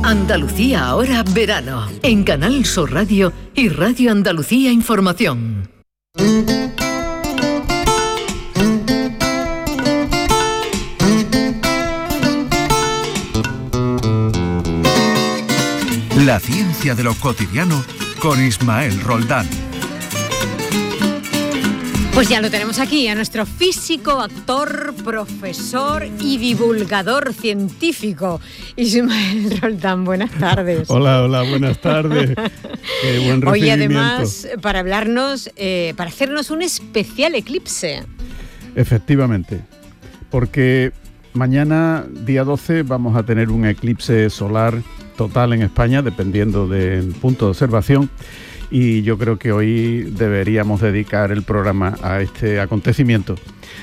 Andalucía ahora verano, en Canal Sur Radio y Radio Andalucía Información. La ciencia de lo cotidiano con Ismael Roldán. Pues ya lo tenemos aquí, a nuestro físico, actor, profesor y divulgador científico, Ismael Roldán. Buenas tardes. Hola, buenas tardes. Buen recibimiento. Hoy además, para hablarnos, para hacernos un especial eclipse. Efectivamente, porque mañana, día 12, vamos a tener un eclipse solar total en España, dependiendo del punto de observación. Y yo creo que hoy deberíamos dedicar el programa a este acontecimiento.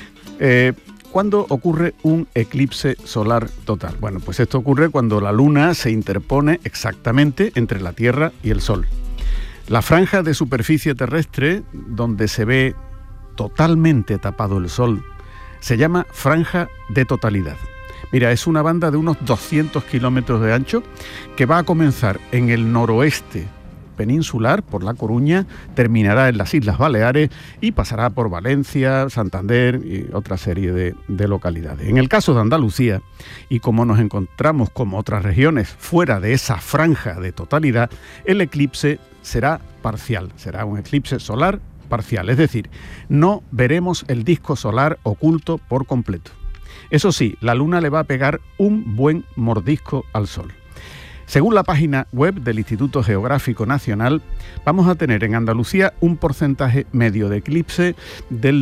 ¿Cuándo ocurre un eclipse solar total? Bueno, pues esto ocurre cuando la Luna se interpone exactamente entre la Tierra y el Sol. La franja de superficie terrestre, donde se ve totalmente tapado el Sol, se llama franja de totalidad. Mira, es una banda de unos 200 kilómetros de ancho que va a comenzar en el noroeste peninsular, por La Coruña, terminará en las Islas Baleares y pasará por Valencia, Santander y otra serie de localidades. En el caso de Andalucía, y como nos encontramos como otras regiones fuera de esa franja de totalidad, el eclipse será parcial, será un eclipse solar parcial, es decir, no veremos el disco solar oculto por completo. Eso sí, la Luna le va a pegar un buen mordisco al Sol. Según la página web del Instituto Geográfico Nacional, vamos a tener en Andalucía un porcentaje medio de eclipse del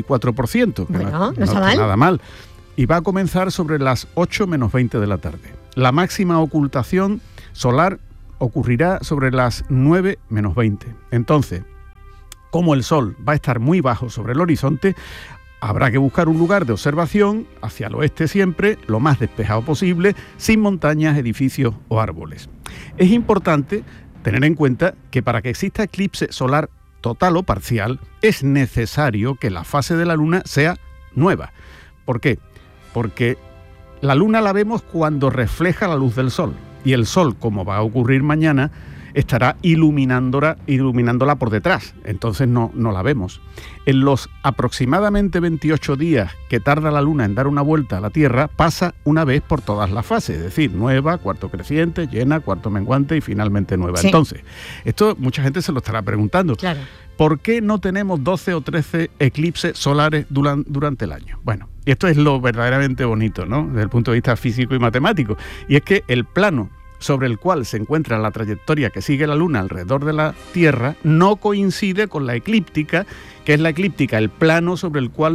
94%. Bueno, no está mal. Nada mal. Y va a comenzar sobre las 8 menos 20 de la tarde. La máxima ocultación solar ocurrirá sobre las 9 menos 20. Entonces, como el Sol va a estar muy bajo sobre el horizonte, habrá que buscar un lugar de observación hacia el oeste siempre, lo más despejado posible, sin montañas, edificios o árboles. Es importante tener en cuenta que para que exista eclipse solar total o parcial, es necesario que la fase de la Luna sea nueva. ¿Por qué? Porque la Luna la vemos cuando refleja la luz del Sol, y el Sol, como va a ocurrir mañana, estará iluminándola por detrás, entonces no la vemos. En los aproximadamente 28 días que tarda la Luna en dar una vuelta a la Tierra, pasa una vez por todas las fases, es decir, nueva, cuarto creciente, llena, cuarto menguante y finalmente nueva. Sí. Entonces, esto mucha gente se lo estará preguntando. Claro. ¿Por qué no tenemos 12 o 13 eclipses solares durante el año? Bueno, y esto es lo verdaderamente bonito, ¿no?, desde el punto de vista físico y matemático, y es que el plano sobre el cual se encuentra la trayectoria que sigue la Luna alrededor de la Tierra no coincide con la eclíptica, que es la eclíptica, el plano sobre el cual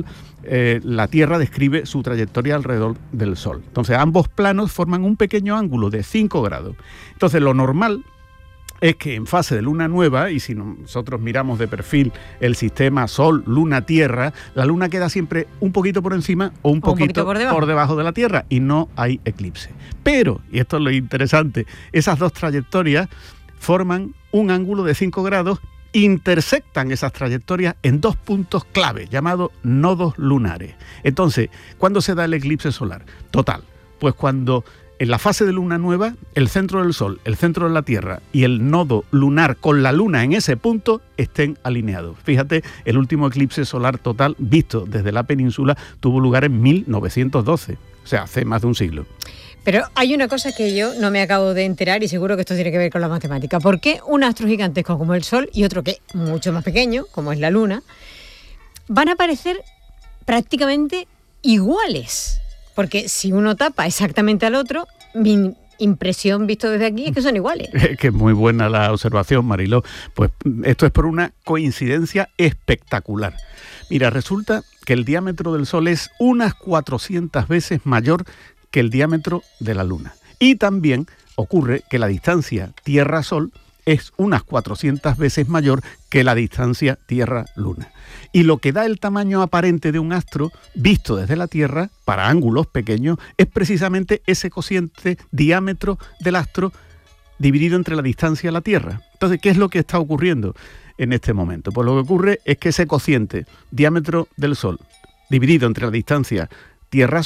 la Tierra describe su trayectoria alrededor del Sol. Entonces, ambos planos forman un pequeño ángulo de 5 grados. Entonces, lo normal es que en fase de luna nueva, y si nosotros miramos de perfil el sistema Sol, Luna, Tierra, la Luna queda siempre un poquito por encima o un poquito por debajo de la Tierra y no hay eclipse. Pero, y esto es lo interesante, esas dos trayectorias forman un ángulo de 5 grados, intersectan esas trayectorias en dos puntos clave llamados nodos lunares. Entonces, ¿cuándo se da el eclipse solar total? Pues cuando en la fase de luna nueva, el centro del Sol, el centro de la Tierra y el nodo lunar con la Luna en ese punto estén alineados. Fíjate, el último eclipse solar total visto desde la península tuvo lugar en 1912, o sea, hace más de un siglo. Pero hay una cosa que yo no me acabo de enterar y seguro que esto tiene que ver con la matemática. ¿Por qué un astro gigantesco como el Sol y otro que es mucho más pequeño, como es la Luna, van a parecer prácticamente iguales? Porque si uno tapa exactamente al otro, mi impresión visto desde aquí es que son iguales. Que es muy buena la observación, Mariló. Pues esto es por una coincidencia espectacular. Mira, resulta que el diámetro del Sol es unas 400 veces mayor que el diámetro de la Luna. Y también ocurre que la distancia Tierra-Sol es unas 400 veces mayor que la distancia Tierra-Luna. Y lo que da el tamaño aparente de un astro, visto desde la Tierra, para ángulos pequeños, es precisamente ese cociente diámetro del astro dividido entre la distancia a la Tierra. Entonces, ¿qué es lo que está ocurriendo en este momento? Pues lo que ocurre es que ese cociente diámetro del Sol, dividido entre la distancia Tierra-Sol,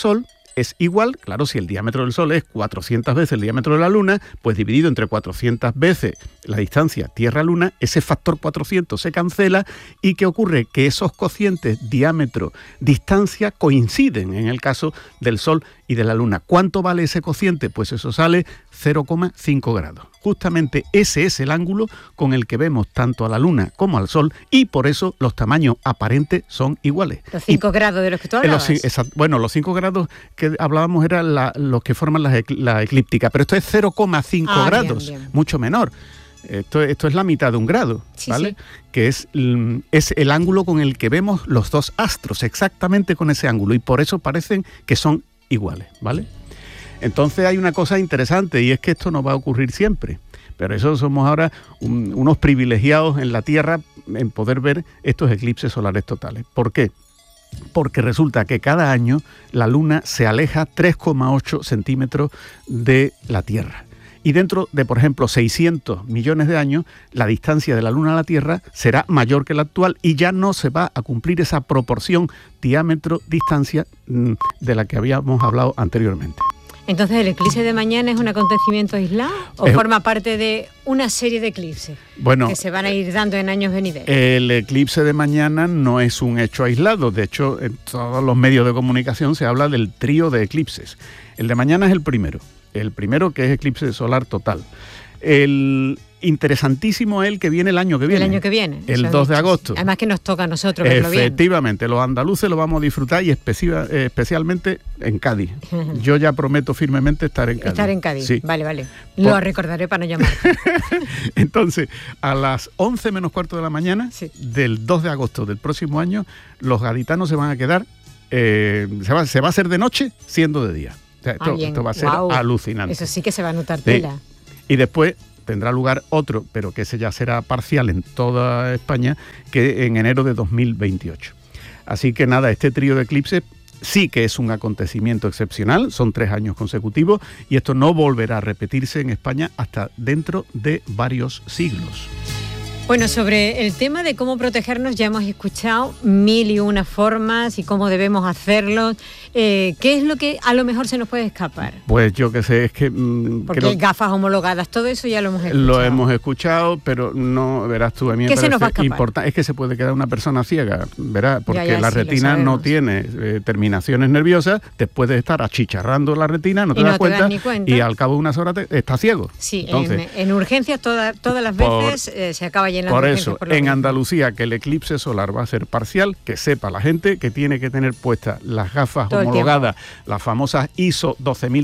es igual, claro, si el diámetro del Sol es 400 veces el diámetro de la Luna, pues dividido entre 400 veces la distancia Tierra-Luna, ese factor 400 se cancela. ¿Y qué ocurre? Que esos cocientes diámetro-distancia coinciden en el caso del Sol y de la Luna. ¿Cuánto vale ese cociente? Pues eso sale 0,5 grados. Justamente ese es el ángulo con el que vemos tanto a la Luna como al Sol, y por eso los tamaños aparentes son iguales. Los 5 grados de los que tú hablabas. Bueno, los 5 grados que hablábamos eran los que forman la eclíptica, pero esto es 0,5 grados, bien. Mucho menor. Esto es la mitad de un grado, ¿vale? Sí. Que es el ángulo con el que vemos los dos astros, exactamente con ese ángulo, y por eso parecen que son iguales, ¿vale? Entonces hay una cosa interesante, y es que esto no va a ocurrir siempre, pero eso somos ahora unos privilegiados en la Tierra en poder ver estos eclipses solares totales. ¿Por qué? Porque resulta que cada año la Luna se aleja 3,8 centímetros de la Tierra. Y dentro de, por ejemplo, 600 millones de años, la distancia de la Luna a la Tierra será mayor que la actual y ya no se va a cumplir esa proporción diámetro-distancia de la que habíamos hablado anteriormente. Entonces, ¿el eclipse de mañana es un acontecimiento aislado o forma parte de una serie de eclipses que se van a ir dando en años venideros? El eclipse de mañana no es un hecho aislado. De hecho, en todos los medios de comunicación se habla del trío de eclipses. El de mañana es el primero que es eclipse solar total. El interesantísimo es el que viene el año que viene. El año que viene. El 2 de agosto. Además que nos toca a nosotros verlo bien. Efectivamente, los andaluces lo vamos a disfrutar y especialmente en Cádiz. Yo ya prometo firmemente estar en Cádiz. Estar en Cádiz, sí. Vale. Lo recordaré para no llamarte. Entonces, a las 11 menos cuarto de la mañana del 2 de agosto del próximo año, los gaditanos se van a quedar, se va a hacer de noche siendo de día. O sea, esto va a ser alucinante. Eso sí que se va a notar tela. Y después tendrá lugar otro, pero que ese ya será parcial en toda España, que en enero de 2028. Así que nada, este trío de eclipses sí que es un acontecimiento excepcional, son 3 años consecutivos, y esto no volverá a repetirse en España hasta dentro de varios siglos. Bueno, sobre el tema de cómo protegernos ya hemos escuchado 1001 formas y cómo debemos hacerlo. ¿Qué es lo que a lo mejor se nos puede escapar? Pues yo qué sé, es que... Porque hay gafas homologadas, todo eso ya lo hemos escuchado. Lo hemos escuchado, pero no, verás tú, a mí me parece importante. Es que se puede quedar una persona ciega, verás, porque la retina no tiene terminaciones nerviosas, te puedes estar achicharrando la retina, no te das cuenta, y al cabo de unas horas estás ciego. Sí, entonces, en urgencias todas las veces se acaba llenando. Por eso, en Andalucía, que el eclipse solar va a ser parcial, que sepa la gente que tiene que tener puestas las gafas homologadas, las famosas ISO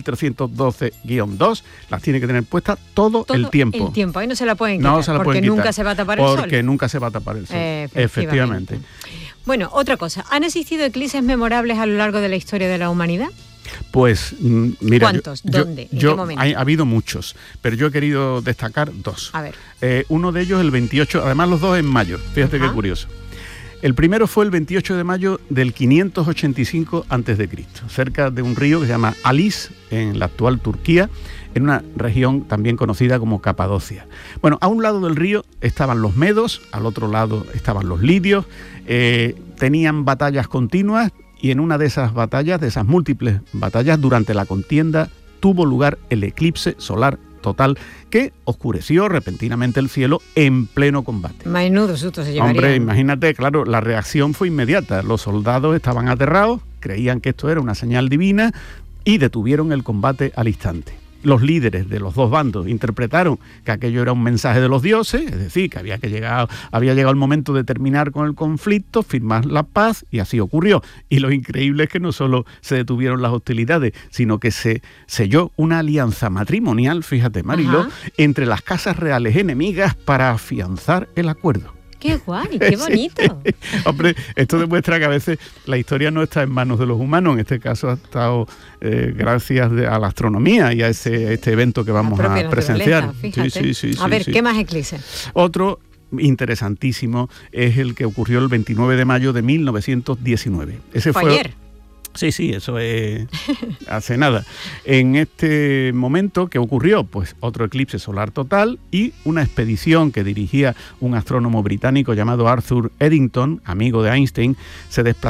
12312-2, las tiene que tener puestas todo el tiempo. Ahí no se la pueden quitar, porque nunca se va a tapar el sol. Porque nunca se va a tapar el sol, efectivamente. Bueno, otra cosa, ¿han existido eclipses memorables a lo largo de la historia de la humanidad? Pues mira, ¿cuántos? ¿Dónde? ¿En qué momento? Ha habido muchos, pero yo he querido destacar 2. A ver. Uno de ellos el 28, además los 2 en mayo, fíjate qué curioso. El primero fue el 28 de mayo del 585 a.C., cerca de un río que se llama Alis, en la actual Turquía, en una región también conocida como Capadocia. Bueno, a un lado del río estaban los medos, al otro lado estaban los lidios, tenían batallas continuas, y en una de esas batallas, de esas múltiples batallas, durante la contienda, tuvo lugar el eclipse solar total que oscureció repentinamente el cielo en pleno combate. Menudo susto se llevaría. Hombre, imagínate, claro, la reacción fue inmediata. Los soldados estaban aterrados, creían que esto era una señal divina y detuvieron el combate al instante. Los líderes de los dos bandos interpretaron que aquello era un mensaje de los dioses, es decir, que había llegado el momento de terminar con el conflicto, firmar la paz, y así ocurrió. Y lo increíble es que no solo se detuvieron las hostilidades, sino que se selló una alianza matrimonial, fíjate, Mariló, entre las casas reales enemigas para afianzar el acuerdo. ¡Qué guay! ¡Qué bonito! Sí. Hombre, esto demuestra que a veces la historia no está en manos de los humanos. En este caso ha estado gracias a la astronomía y a este evento que vamos a presenciar. Sí, a ver, ¿qué más eclipses? Otro interesantísimo es el que ocurrió el 29 de mayo de 1919. Ese fue ayer. Sí, eso es hace nada. En este momento, ¿qué ocurrió? Pues otro eclipse solar total y una expedición que dirigía un astrónomo británico llamado Arthur Eddington, amigo de Einstein, se desplazó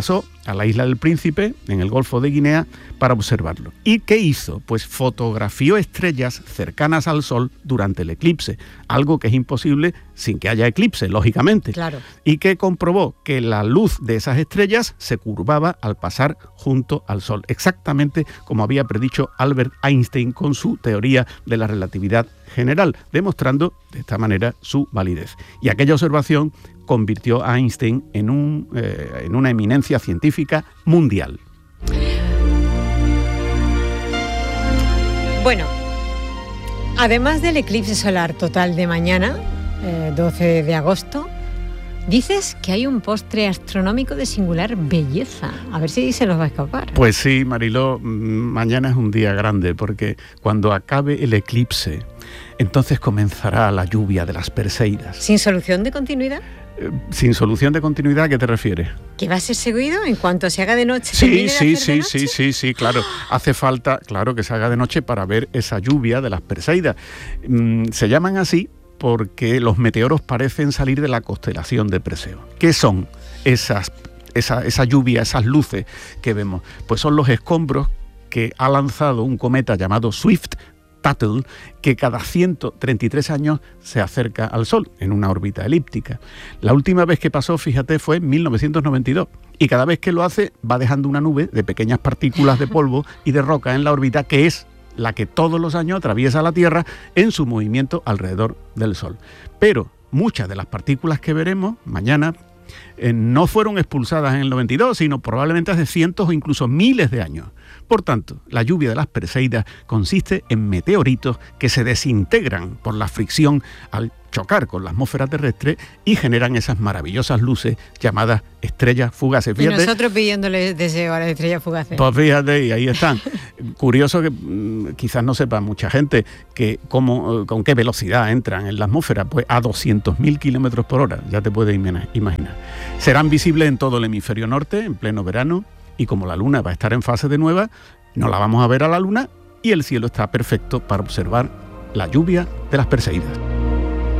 a la isla del Príncipe, en el Golfo de Guinea, para observarlo. ¿Y qué hizo? Pues fotografió estrellas cercanas al Sol durante el eclipse, algo que es imposible sin que haya eclipse, lógicamente. Claro. Y que comprobó que la luz de esas estrellas se curvaba al pasar junto al Sol, exactamente como había predicho Albert Einstein con su teoría de la relatividad general, demostrando de esta manera su validez. Y aquella observación convirtió a Einstein en una eminencia científica mundial. Bueno, además del eclipse solar total de mañana, 12 de agosto, dices que hay un postre astronómico de singular belleza. A ver si se nos va a escapar. Pues sí, Mariló, mañana es un día grande porque cuando acabe el eclipse, entonces comenzará la lluvia de las Perseidas. ¿Sin solución de continuidad? ¿Sin solución de continuidad a qué te refieres? ¿Que va a ser seguido en cuanto se haga de noche? Sí, claro. Hace falta, claro, que se haga de noche para ver esa lluvia de las Perseidas. Se llaman así porque los meteoros parecen salir de la constelación de Perseo. ¿Qué son esa lluvia, esas luces que vemos? Pues son los escombros que ha lanzado un cometa llamado Swift-Tuttle, que cada 133 años se acerca al Sol en una órbita elíptica. La última vez que pasó, fíjate, fue en 1992. Y cada vez que lo hace va dejando una nube de pequeñas partículas de polvo y de roca en la órbita, que es la que todos los años atraviesa la Tierra en su movimiento alrededor del Sol. Pero muchas de las partículas que veremos mañana no fueron expulsadas en el 92, sino probablemente hace cientos o incluso miles de años. Por tanto, la lluvia de las Perseidas consiste en meteoritos que se desintegran por la fricción al chocar con la atmósfera terrestre y generan esas maravillosas luces llamadas estrellas fugaces. Fíjate, y nosotros pidiéndole deseo a las estrellas fugaces. Pues fíjate, y ahí están. Curioso que quizás no sepa mucha gente que con qué velocidad entran en la atmósfera, pues a 200.000 kilómetros por hora, ya te puedes imaginar. Serán visibles en todo el hemisferio norte, en pleno verano, y como la luna va a estar en fase de nueva, no la vamos a ver a la luna y el cielo está perfecto para observar la lluvia de las Perseidas.